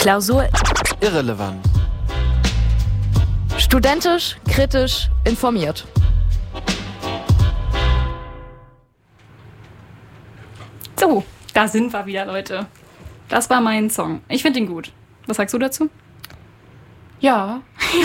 Klausur irrelevant. Studentisch, kritisch, informiert. So, da sind wir wieder, Leute. Das war mein Song. Ich finde ihn gut. Was sagst du dazu? Ja.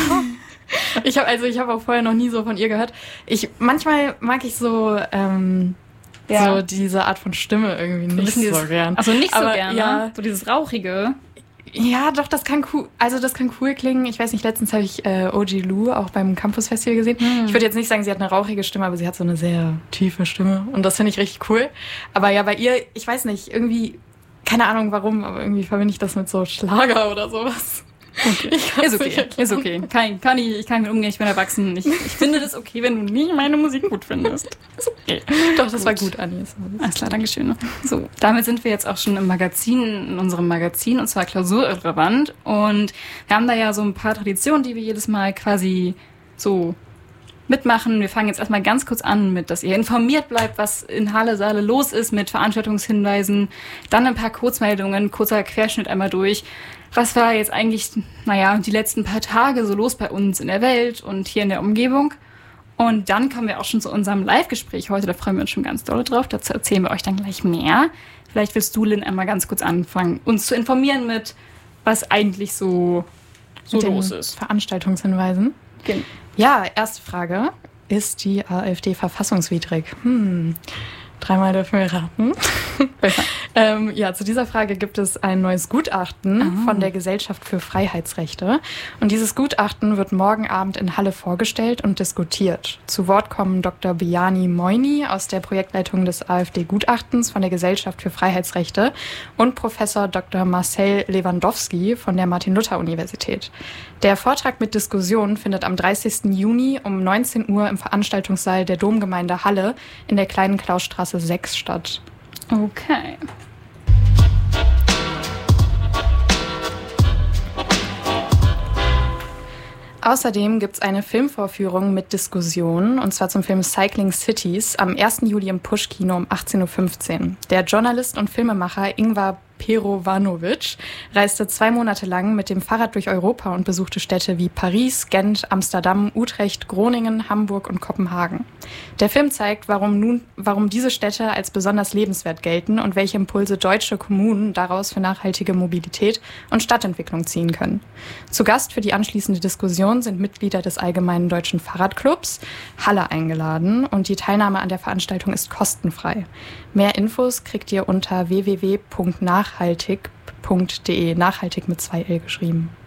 Ich habe auch vorher noch nie so von ihr gehört. Manchmal mag ich so diese Art von Stimme irgendwie nicht so gern. Also nicht so aber gern, ja. ne? So dieses Rauchige. Ja, doch, das kann cool klingen. Ich weiß nicht, letztens habe ich OG Lou auch beim Campus Festival gesehen. Ich würde jetzt nicht sagen, sie hat eine rauchige Stimme, aber sie hat so eine sehr tiefe Stimme. Und das finde ich richtig cool. Aber ja, bei ihr, ich weiß nicht, irgendwie, keine Ahnung warum, aber irgendwie verbinde ich das mit so Schlager oder sowas. Okay. Ist okay. Ich kann mit umgehen, ich bin erwachsen. Ich finde das okay, wenn du nie meine Musik gut findest. Ist okay. Doch, das war gut, Anni. Alles klar, Dankeschön. So, damit sind wir jetzt auch schon in unserem Magazin, und zwar klausurrelevant. Und wir haben da ja so ein paar Traditionen, die wir jedes Mal quasi so mitmachen. Wir fangen jetzt erstmal ganz kurz an mit, dass ihr informiert bleibt, was in Halle Saale los ist mit Veranstaltungshinweisen. Dann ein paar Kurzmeldungen, kurzer Querschnitt einmal durch. Was war jetzt eigentlich, die letzten paar Tage so los bei uns in der Welt und hier in der Umgebung? Und dann kommen wir auch schon zu unserem Live-Gespräch heute. Da freuen wir uns schon ganz doll drauf. Dazu erzählen wir euch dann gleich mehr. Vielleicht willst du, Lynn, einmal ganz kurz anfangen, uns zu informieren mit, was eigentlich so los ist. Veranstaltungshinweisen. Genau. Ja, erste Frage. Ist die AfD verfassungswidrig? 3-mal dürfen wir raten. Zu dieser Frage gibt es ein neues Gutachten von der Gesellschaft für Freiheitsrechte. Und dieses Gutachten wird morgen Abend in Halle vorgestellt und diskutiert. Zu Wort kommen Dr. Bejani Moini aus der Projektleitung des AfD-Gutachtens von der Gesellschaft für Freiheitsrechte und Professor Dr. Marcel Lewandowski von der Martin-Luther-Universität. Der Vortrag mit Diskussion findet am 30. Juni um 19 Uhr im Veranstaltungssaal der Domgemeinde Halle in der Kleinen Klausstraße 6 statt. Okay. Außerdem gibt es eine Filmvorführung mit Diskussion, und zwar zum Film Cycling Cities am 1. Juli im Push-Kino um 18.15 Uhr. Der Journalist und Filmemacher Ingvar Perovanovic reiste 2 Monate lang mit dem Fahrrad durch Europa und besuchte Städte wie Paris, Gent, Amsterdam, Utrecht, Groningen, Hamburg und Kopenhagen. Der Film zeigt, warum diese Städte als besonders lebenswert gelten und welche Impulse deutsche Kommunen daraus für nachhaltige Mobilität und Stadtentwicklung ziehen können. Zu Gast für die anschließende Diskussion sind Mitglieder des Allgemeinen Deutschen Fahrradclubs Halle eingeladen, und die Teilnahme an der Veranstaltung ist kostenfrei. Mehr Infos kriegt ihr unter www.nachhaltig.de, nachhaltig mit 2 L geschrieben.